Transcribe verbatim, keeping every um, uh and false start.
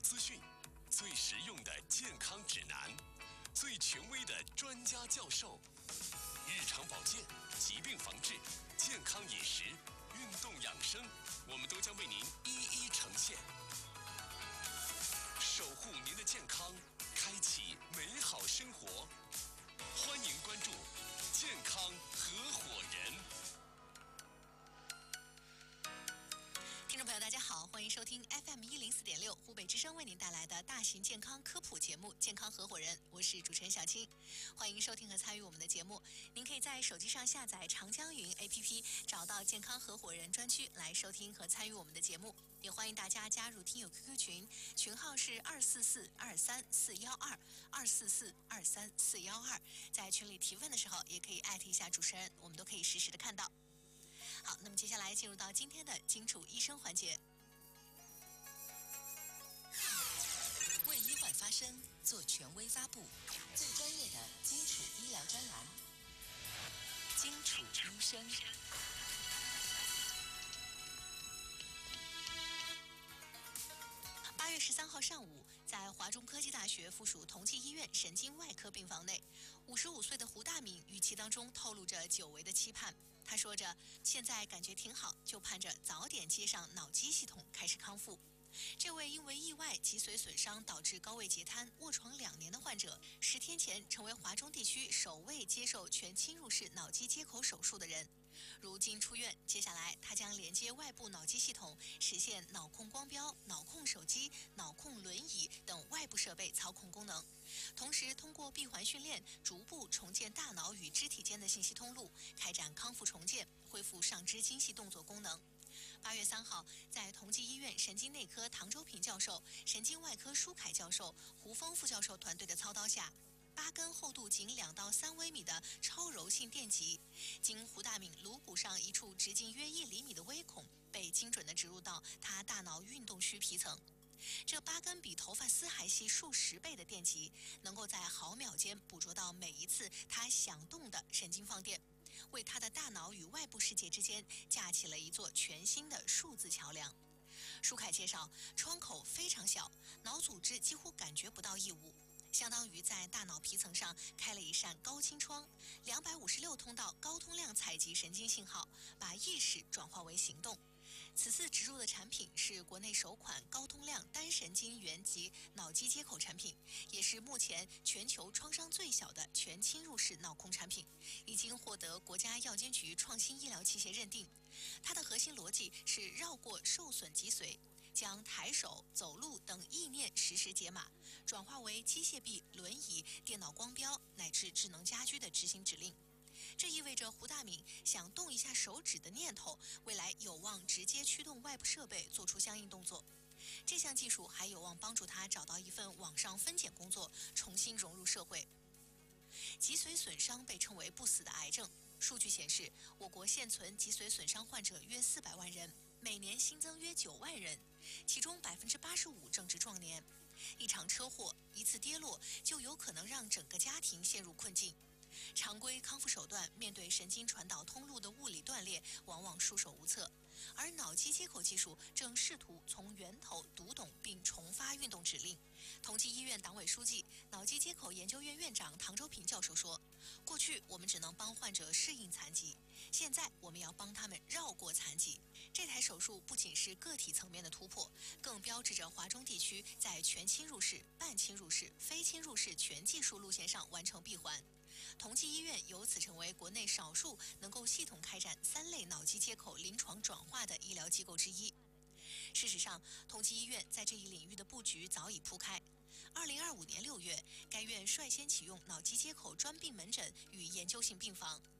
资讯，最实用的健康指南，最权威的专家教授，日常保健、疾病防治、健康饮食、运动养生，我们都将为您一一呈现，守护您的健康，开启美好生活。欢迎关注健康合伙人。 听众朋友，大家好，欢迎收听 F M 一零四点六湖北之声为您带来的大型健康科普节目《健康合伙人》，我是主持人小青，欢迎收听和参与我们的节目。您可以在手机上下载长江云 A P P， 找到健康合伙人专区来收听和参与我们的节目。也欢迎大家加入听友 Q Q 群，群号是二四四二三四幺二二四四二三四幺二，在群里提问的时候也可以艾特一下主持人，我们都可以实时的看到。好，那么接下来进入到今天的金楚医生环节。为医患发声，做权威发布，最专业的基础医疗专栏。金楚医生。八月十三号上午，在华中科技大学附属同济医院神经外科病房内，五十五岁的胡大敏语气当中透露着久违的期盼。他说着：“现在感觉挺好，就盼着早点接上脑机系统，开始康复。”这位因为意外脊髓损伤导致高位截瘫卧床两年的患者，十天前成为华中地区首位接受全侵入式脑机接口手术的人。如今出院，接下来他将连接外部脑机系统，实现脑控光标、脑控手机、脑控轮椅等外部设备操控功能，同时通过闭环训练，逐步重建大脑与肢体间的信息通路，开展康复重建，恢复上肢精细动作功能。八月三号，在同济医院神经内科唐周平教授、神经外科舒凯教授、胡峰副教授团队的操刀下，八根厚度仅两到三微米的超柔性电极，经胡大敏颅骨上一处直径约一厘米的微孔，被精准地植入到他大脑运动区皮层。这八根比头发丝还细数十倍的电极，能够在毫秒间捕捉到每一次他响动的神经放电，为他的大脑与外部世界之间架起了一座全新的数字桥梁。舒凯介绍，窗口非常小，脑组织几乎感觉不到异物，相当于在大脑皮层上开了一扇高清窗，两百五十六通道高通量采集神经信号，把意识转化为行动。此次植入的产品是国内首款高通量单神经元级脑机接口产品，也是目前全球创伤最小的全侵入式脑控产品，已经获得国家药监局创新医疗器械认定。它的核心逻辑是绕过受损脊髓，将抬手、走路等意念实时解码，转化为机械臂、轮椅、电脑光标乃至智能家居的执行指令。这意味着胡大敏想动一下手指的念头，未来有望直接驱动外部设备做出相应动作。这项技术还有望帮助他找到一份网上分拣工作，重新融入社会。脊髓损伤被称为不死的癌症。数据显示，我国现存脊髓损伤患者约四百万人，每年新增约九万人，其中百分之八十五正值壮年。一场车祸，一次跌落，就有可能让整个家庭陷入困境。常规康复手段面对神经传导通路的物理断裂，往往束手无策，而脑机接口技术正试图从源头读懂并重发运动指令。同济医院党委书记、脑机接口研究院院长唐周平教授说：“过去我们只能帮患者适应残疾，现在我们要帮他们绕过残疾。这台手术不仅是个体层面的突破，更标志着华中地区在全侵入式、半侵入式、非侵入式全技术路线上完成闭环。”同济医院由此成为国内少数能够系统开展三类脑机接口临床转化的医疗机构之一。事实上，同济医院在这一领域的布局早已铺开。二零二五年六月，该院率先启用脑机接口专病门诊与研究性病房，